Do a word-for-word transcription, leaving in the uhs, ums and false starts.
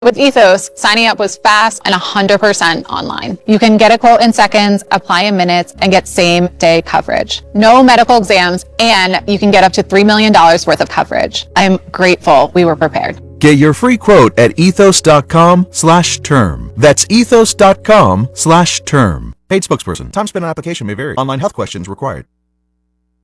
With Ethos, signing up was fast and one hundred percent online. You can get a quote in seconds, apply in minutes, and get same-day coverage. No medical exams, and you can get up to three million dollars worth of coverage. I'm grateful we were prepared. Get your free quote at ethos.com slash term. That's ethos.com slash term. Paid spokesperson. Time spent on application may vary. Online health questions required.